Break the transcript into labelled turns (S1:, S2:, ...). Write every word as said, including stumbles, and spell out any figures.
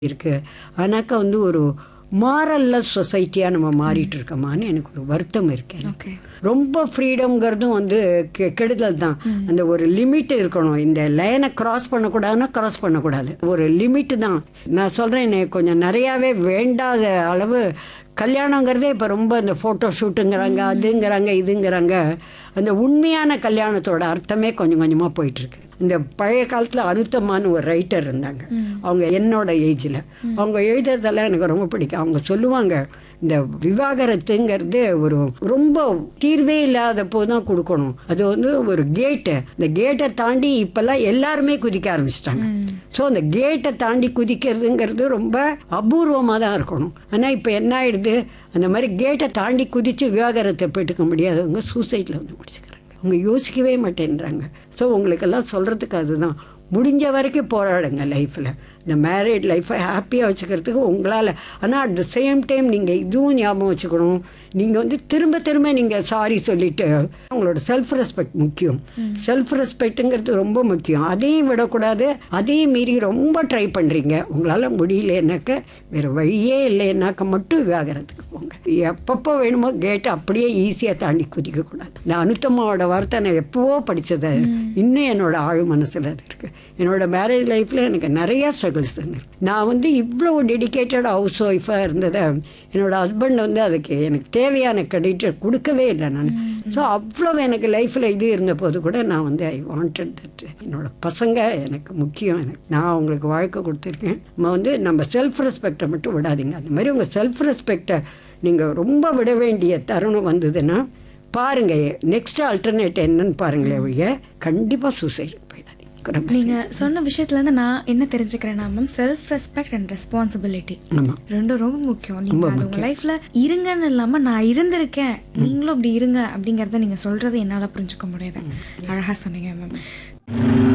S1: இருக்கு. ஆனாக்கா வந்து ஒரு மாரல்லஸ் சொசைட்டியாக நம்ம மாறிட்டு இருக்கோமான்னு எனக்கு ஒரு வருத்தம் இருக்கு.
S2: ஓகே.
S1: ரொம்ப ஃப்ரீடம்ங்கிறதும் வந்து கெ கெடுதல் தான். அந்த ஒரு லிமிட் இருக்கணும். இந்த லைனை கிராஸ் பண்ணக்கூடாதுன்னா கிராஸ் பண்ணக்கூடாது. ஒரு லிமிட்டு தான். நான் சொல்கிறேன், எனக்கு கொஞ்சம் நிறையாவே வேண்டாத அளவு கல்யாணங்கிறதே இப்போ ரொம்ப இந்த ஃபோட்டோ ஷூட்டுங்கிறாங்க, அதுங்கிறாங்க, இதுங்கிறாங்க. அந்த உண்மையான கல்யாணத்தோட அர்த்தமே கொஞ்சம் கொஞ்சமாக போயிட்டுருக்கு. இந்த பழைய காலத்தில் அனுத்தமானு ஒரு ரைட்டர் இருந்தாங்க. அவங்க என்னோட ஏஜில் அவங்க எழுதுறதெல்லாம் எனக்கு ரொம்ப பிடிக்கும். அவங்க சொல்லுவாங்க, இந்த விவாகரத்துங்கிறது ஒரு ரொம்ப தீர்வே இல்லாத போது தான் கொடுக்கணும். அது வந்து ஒரு கேட்டு. இந்த கேட்டை தாண்டி இப்போல்லாம் எல்லாருமே குதிக்க ஆரம்பிச்சிட்டாங்க. ஸோ அந்த கேட்டை தாண்டி குதிக்கிறதுங்கிறது ரொம்ப அபூர்வமாக தான் இருக்கணும். ஆனால் இப்போ என்ன ஆயிடுது, அந்த மாதிரி கேட்டை தாண்டி குதித்து விவாகரத்தை போயிட்டுக்க முடியாதவங்க சூசைட்டில் வந்து முடிச்சுக்கிறாங்க. அவங்க யோசிக்கவே மாட்டேன்றாங்க. ஸோ உங்களுக்கெல்லாம் சொல்கிறதுக்கு அதுதான், முடிஞ்ச வரைக்கும் போராடுங்க லைஃப்பில். இந்த மேரிட் லைஃப்பை ஹாப்பியாக வச்சுக்கிறதுக்கு உங்களால். ஆனால் அட் த சேம் டைம் நீங்கள் இதுவும் ஞாபகம் வச்சுக்கணும், நீங்கள் வந்து திரும்ப திரும்ப நீங்கள் சாரி சொல்லிவிட்டு உங்களோட செல்ஃப் ரெஸ்பெக்ட் முக்கியம். செல்ஃப் ரெஸ்பெக்ட்டுங்கிறது ரொம்ப முக்கியம். அதையும் விடக்கூடாது. அதையும் மீறி ரொம்ப ட்ரை பண்ணுறீங்க, உங்களால் முடியலன்னாக்க வேறு வழியே இல்லைன்னாக்க மட்டும் விவாகரத்துக்கு போங்க. எப்பப்போ வேணுமோ கேட்டு அப்படியே ஈஸியாக தாண்டி குதிக்கக்கூடாது. இந்த அனுத்தம்மாவோட வார்த்தை நான் எப்போவோ படித்தது இன்னும் என்னோட ஆழ் மனசில் அது இருக்குது. என்னோட மேரேஜ் லைஃப்பில் எனக்கு நிறையா ஸ்ட்ரகிள்ஸ் இருந்தது. நான் வந்து இவ்வளோ டெடிக்கேட்டட் ஹவுஸ் ஒய்ஃபாக இருந்ததை என்னோட ஹஸ்பண்ட் வந்து அதுக்கு எனக்கு தேவையான கிரெடிட் கொடுக்கவே இல்லை நான். ஸோ அவ்வளோ எனக்கு லைஃப்பில் இது இருந்த போது கூட நான் வந்து ஐ வாண்டட் தட் என்னோட பசங்க எனக்கு முக்கியம். எனக்கு நான் அவங்களுக்கு வாழ்க்கை கொடுத்துருக்கேன். நம்ம வந்து நம்ம செல்ஃப் ரெஸ்பெக்டை மட்டும் விடாதீங்க. அந்த மாதிரி உங்கள் செல்ஃப் ரெஸ்பெக்டை நீங்கள் ரொம்ப விட வேண்டிய தருணம் வந்ததுன்னா பாருங்கள், நெக்ஸ்ட் ஆல்டர்னேட் என்னன்னு பாருங்களேன் ஒழிய கண்டிப்பாக சூசைடுக்கு போயிடாதீங்க.
S2: நீங்க சொன்ன விஷயத்துலேருந்து நான் என்ன தெரிஞ்சுக்கிறேன்னா ma'am, self respect and responsibility ரெண்டும் ரொம்ப முக்கியம். நீங்க அது உங்க லைஃப்ல இருங்கன்னு இல்லாம நான் இருந்திருக்கேன், நீங்களும் அப்படி இருங்க அப்படிங்கறத நீங்க சொல்றது என்னால புரிஞ்சுக்க முடியுது. அழகா சொன்னீங்க மேம்.